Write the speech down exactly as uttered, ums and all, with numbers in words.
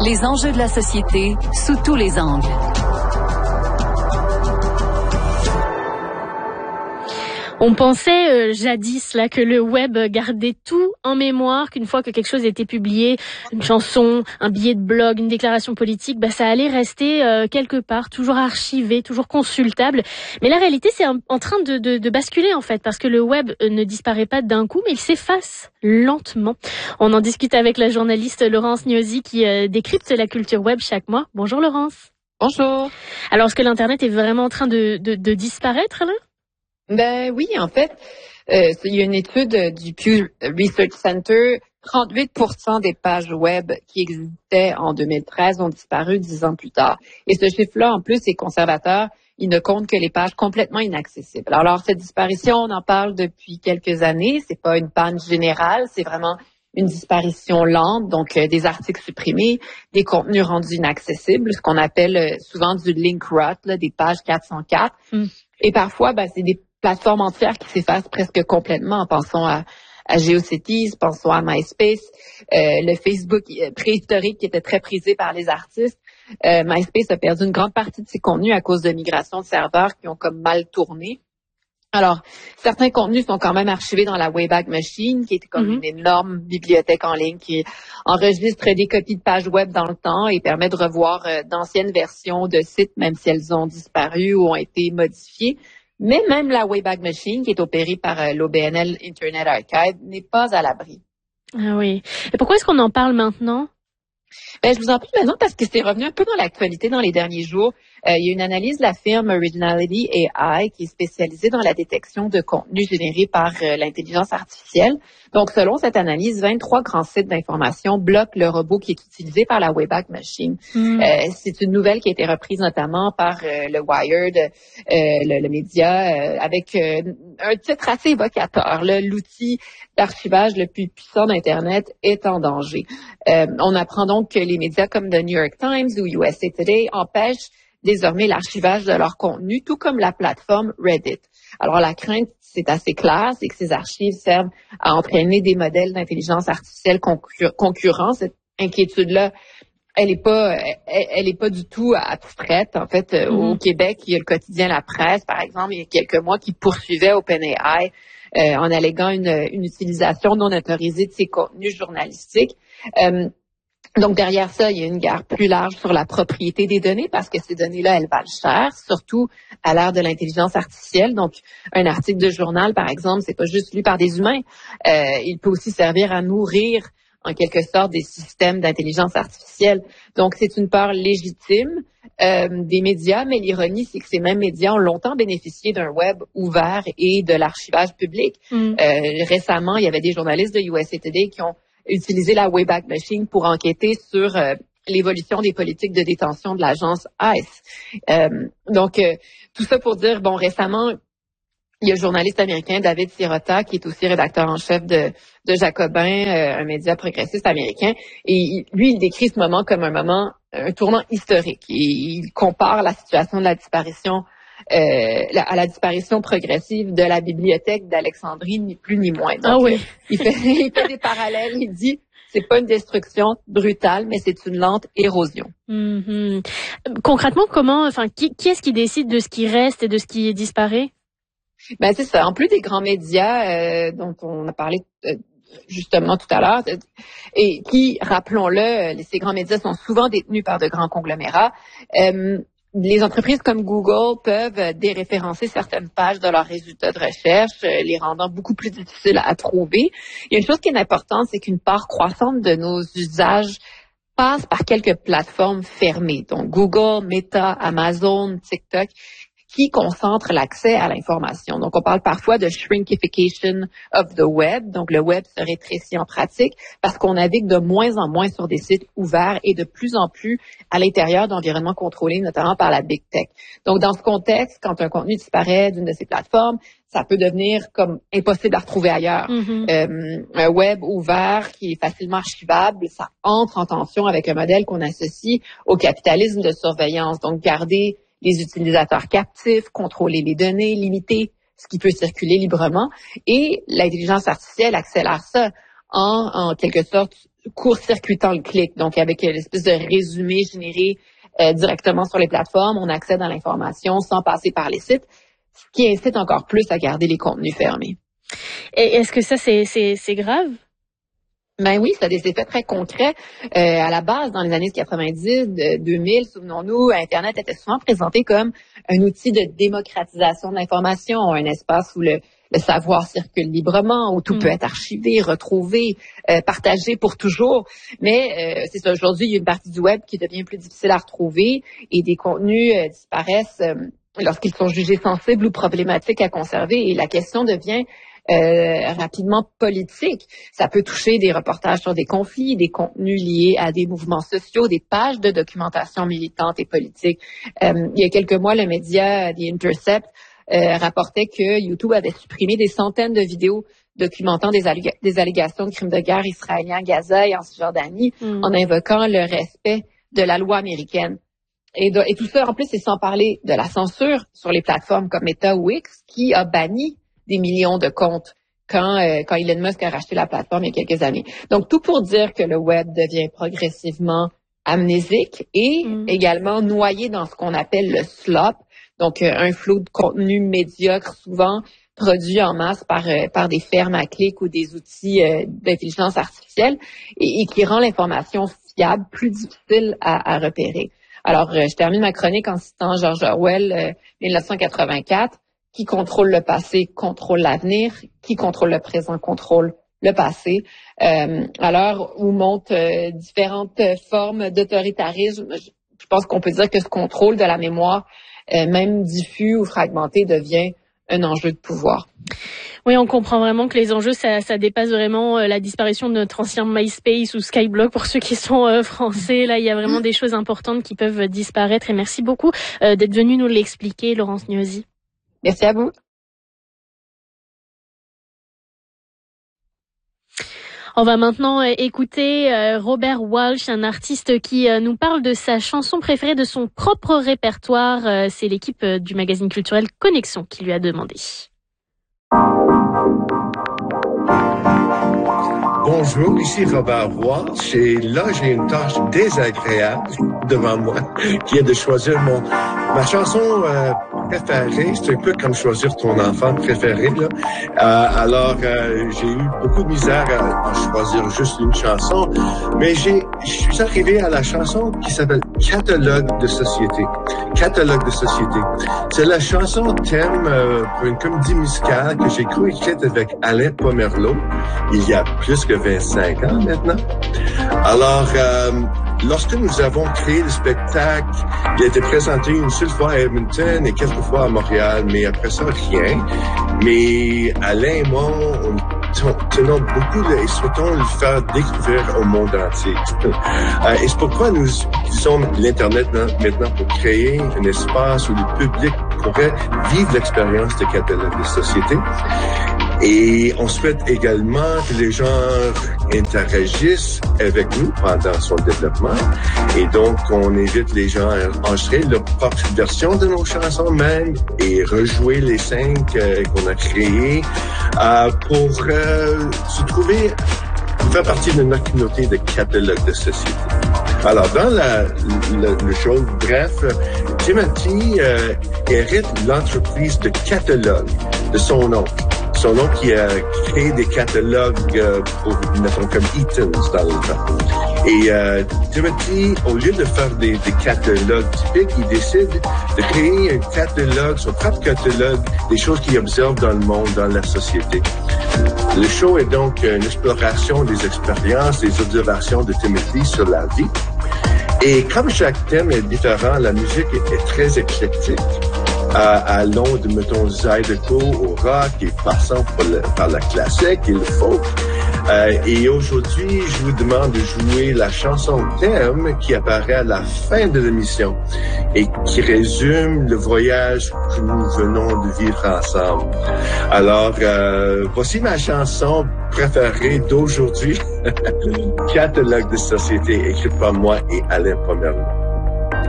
Les enjeux de la société sous tous les angles. On pensait euh, jadis là que le web gardait tout en mémoire, qu'une fois que quelque chose était publié, une chanson, un billet de blog, une déclaration politique, bah ça allait rester euh, quelque part, toujours archivé, toujours consultable. Mais la réalité, c'est en, en train de, de, de basculer en fait, parce que le web euh, ne disparaît pas d'un coup, mais il s'efface lentement. On en discute avec la journaliste Laurence Gnosi qui euh, décrypte la culture web chaque mois. Bonjour Laurence. Bonjour. Alors, est-ce que l'internet est vraiment en train de, de, de disparaître là? Ben oui, en fait, euh, il y a une étude du Pew Research Center. trente-huit pour cent des pages web qui existaient en deux mille treize ont disparu dix ans plus tard. Et ce chiffre-là, en plus, est conservateur. Il ne compte que les pages complètement inaccessibles. Alors, cette disparition, on en parle depuis quelques années. C'est pas une panne générale, c'est vraiment une disparition lente, donc euh, des articles supprimés, des contenus rendus inaccessibles, ce qu'on appelle euh, souvent du link rot, là, des pages quatre cent quatre. Mm. Et parfois, ben, c'est des plateformes entières qui s'effacent presque complètement. Pensons à, à GeoCities, pensons à MySpace, euh, le Facebook préhistorique qui était très prisé par les artistes. Euh, MySpace a perdu une grande partie de ses contenus à cause de migration de serveurs qui ont comme mal tourné. Alors, certains contenus sont quand même archivés dans la Wayback Machine, qui est comme mm-hmm. une énorme bibliothèque en ligne qui enregistre des copies de pages web dans le temps et permet de revoir euh, d'anciennes versions de sites, même si elles ont disparu ou ont été modifiées. Mais même la Wayback Machine, qui est opérée par euh, l'O B N L Internet Archive, n'est pas à l'abri. Ah oui. Et pourquoi est-ce qu'on en parle maintenant? Ben, je vous en prie maintenant parce que c'est revenu un peu dans l'actualité dans les derniers jours. Euh, il y a une analyse de la firme Originality A I qui est spécialisée dans la détection de contenus générés par euh, l'intelligence artificielle. Donc, selon cette analyse, vingt-trois grands sites d'information bloquent le robot qui est utilisé par la Wayback Machine. Mm. Euh, c'est une nouvelle qui a été reprise notamment par euh, le Wired, euh, le, le média, euh, avec euh, un titre assez évocateur. Là, l'outil d'archivage le plus puissant d'Internet est en danger. Euh, on apprend donc que les médias comme The New York Times ou U S A Today empêchent désormais l'archivage de leur contenu, tout comme la plateforme Reddit. Alors, la crainte, c'est assez clair, c'est que ces archives servent à entraîner des modèles d'intelligence artificielle concur- concurrents. Cette inquiétude-là, elle est pas, elle, elle est pas du tout abstraite. En fait, mm-hmm. au Québec, il y a le quotidien La Presse, par exemple, il y a quelques mois, qui poursuivait OpenAI euh, en alléguant une, une utilisation non autorisée de ses contenus journalistiques. Euh, Donc, derrière ça, il y a une guerre plus large sur la propriété des données parce que ces données-là, elles valent cher, surtout à l'ère de l'intelligence artificielle. Donc, un article de journal, par exemple, c'est pas juste lu par des humains. Euh, il peut aussi servir à nourrir, en quelque sorte, des systèmes d'intelligence artificielle. Donc, c'est une peur légitime euh, des médias, mais l'ironie, c'est que ces mêmes médias ont longtemps bénéficié d'un web ouvert et de l'archivage public. Mm. Euh, récemment, il y avait des journalistes de U S A Today qui ont utiliser la Wayback Machine pour enquêter sur euh, l'évolution des politiques de détention de l'agence ICE. Euh, donc, euh, tout ça pour dire, bon, récemment, il y a le journaliste américain David Sirota, qui est aussi rédacteur en chef de, de Jacobin, euh, un média progressiste américain, et il, lui, il décrit ce moment comme un moment, un tournant historique. Et il compare la situation de la disparition Euh, la, à la disparition progressive de la bibliothèque d'Alexandrie, ni plus ni moins. Donc, ah oui. il, fait, il fait des parallèles, il dit c'est pas une destruction brutale, mais c'est une lente érosion. Mm-hmm. Concrètement, comment, enfin, qui, qui est-ce qui décide de ce qui reste et de ce qui disparaît? Ben c'est ça. En plus des grands médias euh, dont on a parlé euh, justement tout à l'heure, et qui, rappelons-le, ces grands médias sont souvent détenus par de grands conglomérats. Euh, Les entreprises comme Google peuvent déréférencer certaines pages de leurs résultats de recherche, les rendant beaucoup plus difficiles à trouver. Il y a une chose qui est importante, c'est qu'une part croissante de nos usages passe par quelques plateformes fermées, donc Google, Meta, Amazon, TikTok, qui concentrent l'accès à l'information. Donc, on parle parfois de shrinkification of the web. Donc, le web se rétrécit en pratique parce qu'on navigue de moins en moins sur des sites ouverts et de plus en plus à l'intérieur d'environnements contrôlés, notamment par la Big Tech. Donc, dans ce contexte, quand un contenu disparaît d'une de ces plateformes, ça peut devenir comme impossible à retrouver ailleurs. Mm-hmm. Euh, un web ouvert qui est facilement archivable, ça entre en tension avec un modèle qu'on associe au capitalisme de surveillance. Donc, garder les utilisateurs captifs, contrôler les données, limiter ce qui peut circuler librement. Et l'intelligence artificielle accélère ça en, en quelque sorte, court-circuitant le clic. Donc, avec l'espèce de résumé généré euh, directement sur les plateformes, on accède à l'information sans passer par les sites, ce qui incite encore plus à garder les contenus fermés. Et est-ce que ça, c'est, c'est, c'est grave? Ben oui, ça a des effets très concrets. Euh, à la base, dans les années quatre-vingt-dix, deux mille, souvenons-nous, Internet était souvent présenté comme un outil de démocratisation de l'information, un espace où le, le savoir circule librement, où tout mmh. peut être archivé, retrouvé, euh, partagé pour toujours. Mais euh, c'est ça, aujourd'hui, il y a une partie du web qui devient plus difficile à retrouver et des contenus euh, disparaissent euh, lorsqu'ils sont jugés sensibles ou problématiques à conserver. Et la question devient Euh, rapidement politique. Ça peut toucher des reportages sur des conflits, des contenus liés à des mouvements sociaux, des pages de documentation militante et politique. Euh, il y a quelques mois, le média The Intercept euh, rapportait que YouTube avait supprimé des centaines de vidéos documentant des, allég- des allégations de crimes de guerre israéliens à Gaza et en Cisjordanie mm. en invoquant le respect de la loi américaine. Et, de, et tout ça, en plus, c'est sans parler de la censure sur les plateformes comme Meta ou X qui a banni des millions de comptes quand, euh, quand Elon Musk a racheté la plateforme il y a quelques années. Donc, tout pour dire que le web devient progressivement amnésique et mmh. également noyé dans ce qu'on appelle le slop, donc euh, un flot de contenu médiocre, souvent produit en masse par, euh, par des fermes à clics ou des outils euh, d'intelligence artificielle et, et qui rend l'information fiable plus difficile à, à repérer. Alors, euh, je termine ma chronique en citant George Orwell, euh, dix-neuf cent quatre-vingt-quatre. Qui contrôle le passé, contrôle l'avenir. Qui contrôle le présent, contrôle le passé. Euh, à l'heure où montent euh, différentes formes d'autoritarisme, je, je pense qu'on peut dire que ce contrôle de la mémoire, euh, même diffus ou fragmenté, devient un enjeu de pouvoir. Oui, on comprend vraiment que les enjeux, ça, ça dépasse vraiment la disparition de notre ancien MySpace ou Skyblog pour ceux qui sont euh, français. Là, il y a vraiment des choses importantes qui peuvent disparaître. Et merci beaucoup euh, d'être venu nous l'expliquer, Laurence Gnosi. Merci à vous. On va maintenant écouter Robert Walsh, un artiste qui nous parle de sa chanson préférée de son propre répertoire. C'est l'équipe du magazine culturel Connexion qui lui a demandé. Bonjour, ici Robert Walsh et là j'ai une tâche désagréable devant moi qui est de choisir mon ma chanson euh, préférée. C'est un peu comme choisir ton enfant préféré là. Euh, alors euh, j'ai eu beaucoup de misère à, à choisir juste une chanson, mais j'ai je suis arrivé à la chanson qui s'appelle Catalogue de société. Catalogue de société. C'est la chanson thème euh, pour une comédie musicale que j'ai co-écrite avec Alain Pomerleau il y a plus que vingt-cinq ans maintenant. Alors, euh, lorsque nous avons créé le spectacle, il a été présenté une seule fois à Edmonton et quelques fois à Montréal, mais après ça, rien. Mais Alain et moi, on tenons beaucoup de, et souhaitons le faire découvrir au monde entier. Et c'est pourquoi nous utilisons l'Internet maintenant pour créer un espace où le public pourrait vivre l'expérience de catalogue de société. Et on souhaite également que les gens interagissent avec nous pendant son développement. Et donc, on invite les gens à enregistrer leur propre version de nos chansons même et rejouer les cinq euh, qu'on a créées euh, pour euh, se trouver, faire partie de notre communauté de catalogue de société. Alors, dans la, le, le show, bref, Timothy euh, hérite l'entreprise de catalogue de son nom. Son nom qui a créé des catalogues euh, pour, mettons, comme Eaton's dans le temps. Et euh, Timothy, au lieu de faire des, des catalogues typiques, il décide de créer un catalogue, son propre catalogue, des choses qu'il observe dans le monde, dans la société. Le show est donc une exploration des expériences, des observations de Timothy sur la vie. Et comme chaque thème est différent, la musique est, est très éclectique. À, à long de, mettons, Zydeco au rock et passant par, le, par la classique et le folk. Euh, et aujourd'hui, je vous demande de jouer la chanson thème qui apparaît à la fin de l'émission et qui résume le voyage que nous venons de vivre ensemble. Alors, euh, voici ma chanson préférée d'aujourd'hui, Catalogue de société, écrite par moi et Alain Pomerleau.